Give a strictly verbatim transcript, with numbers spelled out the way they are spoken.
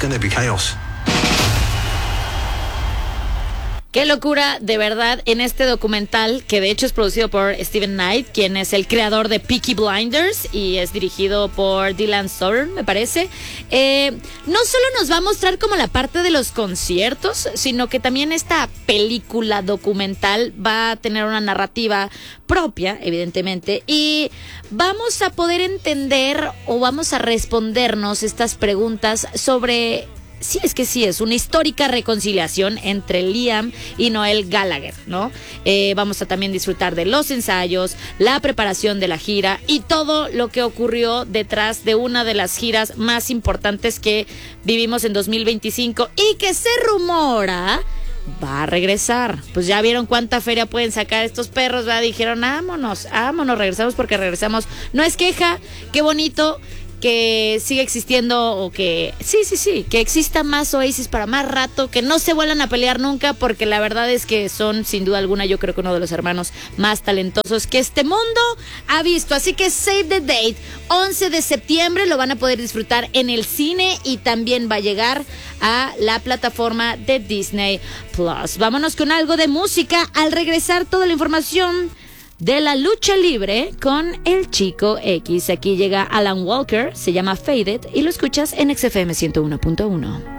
going to be chaos. Qué locura, de verdad, en este documental, que de hecho es producido por Steven Knight, quien es el creador de Peaky Blinders y es dirigido por Dylan Thorne, me parece. Eh, no solo nos va a mostrar como la parte de los conciertos, sino que también esta película documental va a tener una narrativa propia, evidentemente, y vamos a poder entender o vamos a respondernos estas preguntas sobre... Sí, es que sí, es una histórica reconciliación entre Liam y Noel Gallagher, ¿no? Eh, vamos a también disfrutar de los ensayos, la preparación de la gira y todo lo que ocurrió detrás de una de las giras más importantes que vivimos en dos mil veinticinco y que se rumora va a regresar. Pues ya vieron cuánta feria pueden sacar estos perros, ¿verdad? Dijeron, vámonos, vámonos, regresamos porque regresamos. No es queja, qué bonito que siga existiendo o que, sí, sí, sí, que exista más Oasis para más rato, que no se vuelvan a pelear nunca, porque la verdad es que son, sin duda alguna, yo creo que uno de los hermanos más talentosos que este mundo ha visto. Así que save the date, once de septiembre, lo van a poder disfrutar en el cine y también va a llegar a la plataforma de Disney Plus. Vámonos con algo de música. Al regresar, toda la información de la lucha libre con el Chico X. Aquí llega Alan Walker, se llama Faded y lo escuchas en X F M ciento uno punto uno.